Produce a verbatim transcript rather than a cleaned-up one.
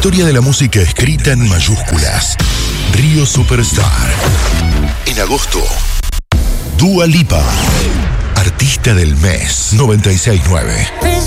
historia de la música escrita en mayúsculas. Río Superstar. En agosto, Dua Lipa, artista del mes noventa y seis nueve.